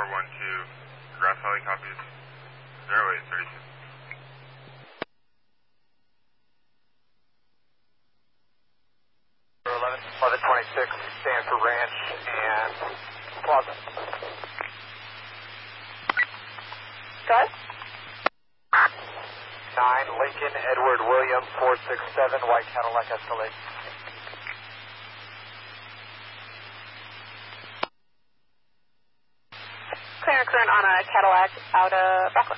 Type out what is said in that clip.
412, Grass Valley copies 0832. 1126, Stanford Ranch and Plaza. Go ahead. 9 Lincoln Edward William 467, White Cadillac Escalade. Clear and current on a Cadillac out of Rockland.